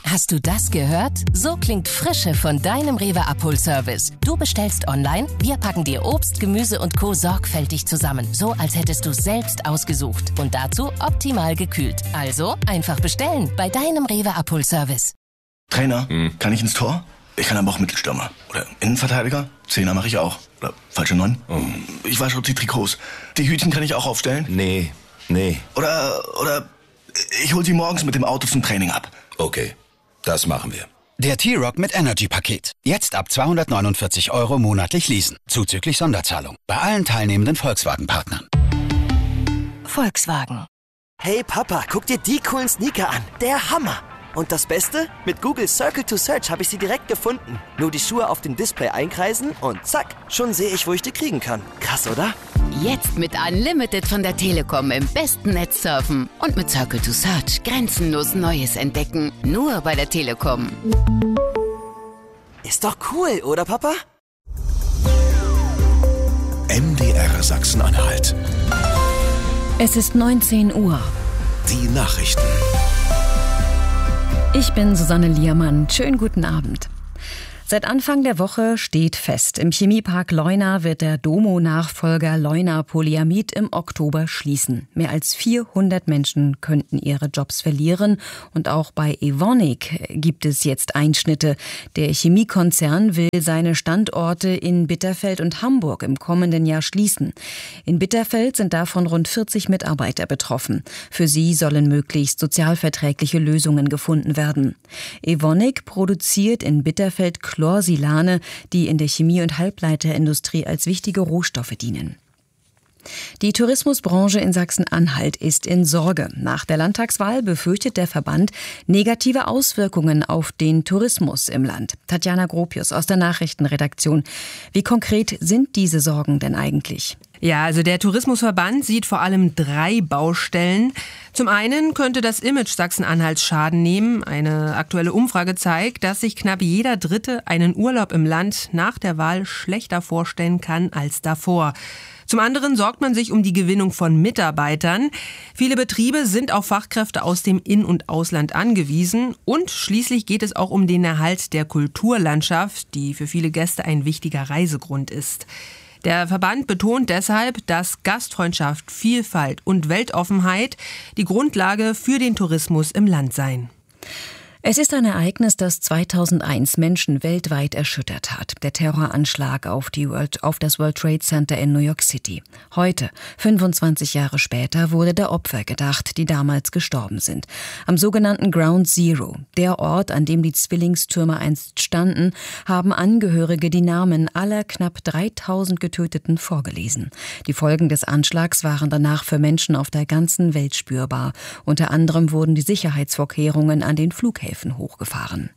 Hast du das gehört? So klingt Frische von deinem Rewe-Abholservice. Du bestellst online, wir packen dir Obst, Gemüse und Co. sorgfältig zusammen. So, als hättest du selbst ausgesucht. Und dazu optimal gekühlt. Also einfach bestellen bei deinem Rewe-Abholservice. Trainer, kann ich ins Tor? Ich kann aber auch Mittelstürmer. Oder Innenverteidiger? Zehner mache ich auch. Oder falsche 9? Ich wasche auch die Trikots. Die Hütchen kann ich auch aufstellen? Nee. Oder ich hol sie morgens mit dem Auto zum Training ab. Okay, das machen wir. Der T-Rock mit Energy-Paket. Jetzt ab 249 € monatlich leasen. Zuzüglich Sonderzahlung. Bei allen teilnehmenden Volkswagen-Partnern. Volkswagen. Hey Papa, guck dir die coolen Sneaker an. Der Hammer. Und das Beste? Mit Google Circle to Search habe ich sie direkt gefunden. Nur die Schuhe auf dem Display einkreisen und zack, schon sehe ich, wo ich die kriegen kann. Krass, oder? Jetzt mit Unlimited von der Telekom im besten Netz surfen. Und mit Circle to Search grenzenlos Neues entdecken. Nur bei der Telekom. Ist doch cool, oder Papa? MDR Sachsen-Anhalt. Es ist 19 Uhr. Die Nachrichten. Ich bin Susanne Liermann. Schönen guten Abend. Seit Anfang der Woche steht fest, im Chemiepark Leuna wird der Domo-Nachfolger Leuna Polyamid im Oktober schließen. Mehr als 400 Menschen könnten ihre Jobs verlieren. Und auch bei Evonik gibt es jetzt Einschnitte. Der Chemiekonzern will seine Standorte in Bitterfeld und Hamburg im kommenden Jahr schließen. In Bitterfeld sind davon rund 40 Mitarbeiter betroffen. Für sie sollen möglichst sozialverträgliche Lösungen gefunden werden. Evonik produziert in Bitterfeld Chlorsilane, die in der Chemie- und Halbleiterindustrie als wichtige Rohstoffe dienen. Die Tourismusbranche in Sachsen-Anhalt ist in Sorge. Nach der Landtagswahl befürchtet der Verband negative Auswirkungen auf den Tourismus im Land. Tatjana Gropius aus der Nachrichtenredaktion. Wie konkret sind diese Sorgen denn eigentlich? Ja, also der Tourismusverband sieht vor allem 3 Baustellen. Zum einen könnte das Image Sachsen-Anhalts Schaden nehmen. Eine aktuelle Umfrage zeigt, dass sich knapp jeder Dritte einen Urlaub im Land nach der Wahl schlechter vorstellen kann als davor. Zum anderen sorgt man sich um die Gewinnung von Mitarbeitern. Viele Betriebe sind auf Fachkräfte aus dem In- und Ausland angewiesen. Und schließlich geht es auch um den Erhalt der Kulturlandschaft, die für viele Gäste ein wichtiger Reisegrund ist. Der Verband betont deshalb, dass Gastfreundschaft, Vielfalt und Weltoffenheit die Grundlage für den Tourismus im Land seien. Es ist ein Ereignis, das 2001 Menschen weltweit erschüttert hat. Der Terroranschlag auf das World Trade Center in New York City. Heute, 25 Jahre später, wurde der Opfer gedacht, die damals gestorben sind. Am sogenannten Ground Zero, der Ort, an dem die Zwillingstürme einst standen, haben Angehörige die Namen aller knapp 3000 Getöteten vorgelesen. Die Folgen des Anschlags waren danach für Menschen auf der ganzen Welt spürbar. Unter anderem wurden die Sicherheitsvorkehrungen an den Flughäfen hochgefahren.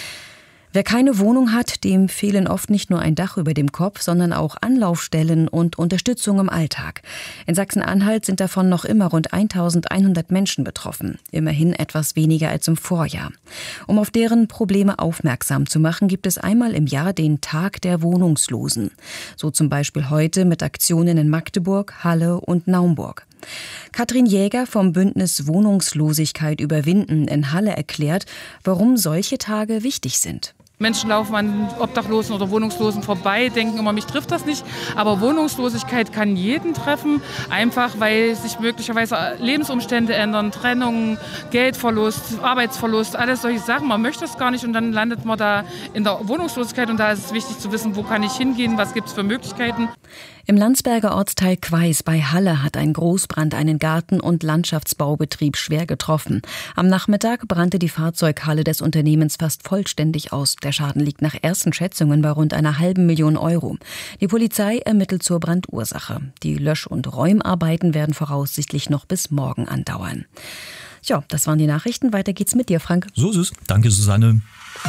Wer keine Wohnung hat, dem fehlen oft nicht nur ein Dach über dem Kopf, sondern auch Anlaufstellen und Unterstützung im Alltag. In Sachsen-Anhalt sind davon noch immer rund 1100 Menschen betroffen. Immerhin etwas weniger als im Vorjahr. Um auf deren Probleme aufmerksam zu machen, gibt es einmal im Jahr den Tag der Wohnungslosen. So zum Beispiel heute mit Aktionen in Magdeburg, Halle und Naumburg. Katrin Jäger vom Bündnis Wohnungslosigkeit überwinden in Halle erklärt, warum solche Tage wichtig sind. Menschen laufen an Obdachlosen oder Wohnungslosen vorbei, denken immer, mich trifft das nicht. Aber Wohnungslosigkeit kann jeden treffen, einfach weil sich möglicherweise Lebensumstände ändern, Trennung, Geldverlust, Arbeitsverlust, alles solche Sachen. Man möchte es gar nicht und dann landet man da in der Wohnungslosigkeit. Und da ist es wichtig zu wissen, wo kann ich hingehen, was gibt es für Möglichkeiten. Im Landsberger Ortsteil Queis bei Halle hat ein Großbrand einen Garten- und Landschaftsbaubetrieb schwer getroffen. Am Nachmittag brannte die Fahrzeughalle des Unternehmens fast vollständig aus. Der Schaden liegt nach ersten Schätzungen bei rund 500.000 Euro. Die Polizei ermittelt zur Brandursache. Die Lösch- und Räumarbeiten werden voraussichtlich noch bis morgen andauern. Ja, das waren die Nachrichten. Weiter geht's mit dir, Frank. So ist es. Danke, Susanne.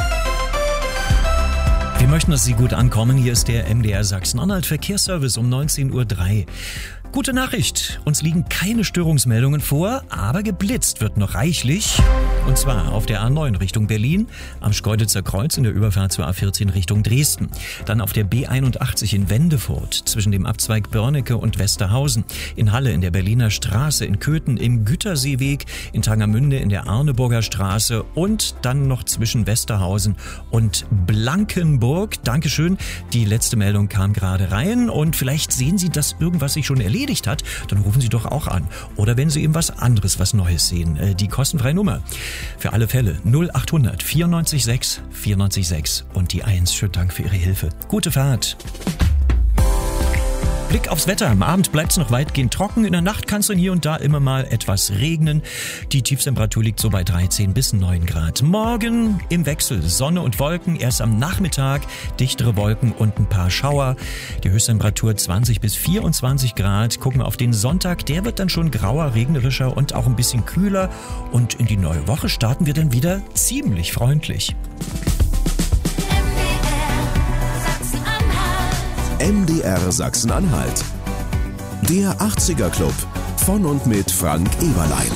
Wir möchten, dass Sie gut ankommen. Hier ist der MDR Sachsen-Anhalt Verkehrsservice um 19:03 Uhr. Gute Nachricht, uns liegen keine Störungsmeldungen vor, aber geblitzt wird noch reichlich. Und zwar auf der A9 Richtung Berlin, am Schkeuditzer Kreuz in der Überfahrt zur A14 Richtung Dresden. Dann auf der B81 in Wendefurt zwischen dem Abzweig Börnecke und Westerhausen. In Halle in der Berliner Straße, in Köthen im Güterseeweg, in Tangermünde in der Arneburger Straße und dann noch zwischen Westerhausen und Blankenburg. Dankeschön, die letzte Meldung kam gerade rein und vielleicht sehen Sie, dass irgendwas sich schon erledigt hat, dann rufen Sie doch auch an. Oder wenn Sie eben was anderes, was Neues sehen, die kostenfreie Nummer. Für alle Fälle 0800 94 6 94 6 und die 1. Schönen Dank für Ihre Hilfe. Gute Fahrt. Blick aufs Wetter. Am Abend bleibt es noch weitgehend trocken. In der Nacht kann es dann hier und da immer mal etwas regnen. Die Tiefstemperatur liegt so bei 13 bis 9 Grad. Morgen im Wechsel Sonne und Wolken. Erst am Nachmittag dichtere Wolken und ein paar Schauer. Die Höchsttemperatur 20 bis 24 Grad. Gucken wir auf den Sonntag. Der wird dann schon grauer, regnerischer und auch ein bisschen kühler. Und in die neue Woche starten wir dann wieder ziemlich freundlich. MDR Sachsen-Anhalt. Der 80er Club von und mit Frank Eberlein.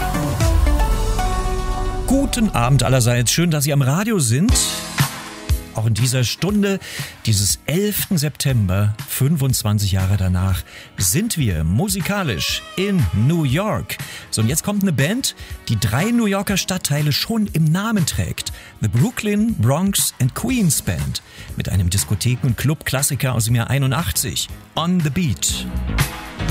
Guten Abend allerseits. Schön, dass Sie am Radio sind. Auch in dieser Stunde, dieses 11. September, 25 Jahre danach, sind wir musikalisch in New York. So, und jetzt kommt eine Band, die 3 New Yorker Stadtteile schon im Namen trägt. The Brooklyn, Bronx and Queens Band. Mit einem Diskotheken- und Club-Klassiker aus dem Jahr 81. On the Beat.